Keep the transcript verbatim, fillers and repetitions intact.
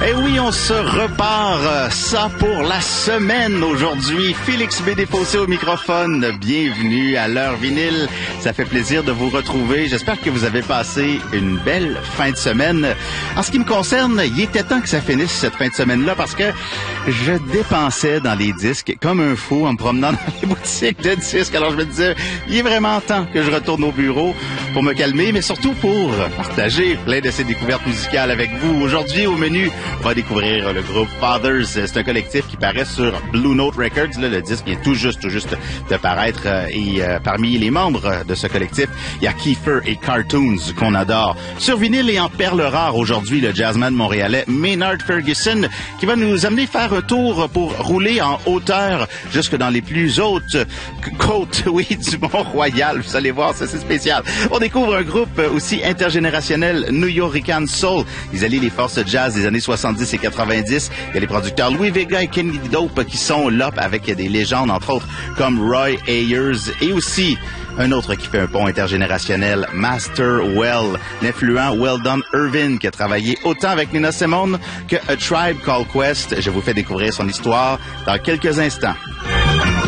Et oui, on se repart euh, ça pour la semaine aujourd'hui. Félix B. Desfossés au microphone. Bienvenue à l'heure vinyle. Ça fait plaisir de vous retrouver. J'espère que vous avez passé une belle fin de semaine. En ce qui me concerne, il était temps que ça finisse cette fin de semaine-là parce que je dépensais dans les disques comme un fou en me promenant dans les boutiques de disques. Alors je me disais, il est vraiment temps que je retourne au bureau pour me calmer, mais surtout pour partager plein de ces découvertes musicales avec vous. Aujourd'hui, au menu, on va découvrir le groupe Fathers. C'est un collectif qui paraît sur Blue Note Records. Là, le disque vient tout juste, tout juste de paraître. Et euh, parmi les membres de ce collectif, il y a Kiefer et Cartoons qu'on adore. Sur vinyle et en perle rare aujourd'hui, le jazzman montréalais Maynard Ferguson qui va nous amener faire un tour pour rouler en hauteur jusque dans les plus hautes côtes, oui, du Mont-Royal. Vous allez voir, ça c'est spécial. On découvre un groupe aussi intergénérationnel, New Yorican Soul. Ils allient les forces jazz des années soixante-dix et quatre-vingt-dix. Il y a les producteurs Louis Vega et Kenny Dope qui sont là avec des légendes, entre autres, comme Roy Ayers et aussi un autre qui fait un pont intergénérationnel, Master Well, l'influent Weldon Irvin, qui a travaillé autant avec Nina Simone que A Tribe Called Quest. Je vous fais découvrir son histoire dans quelques instants.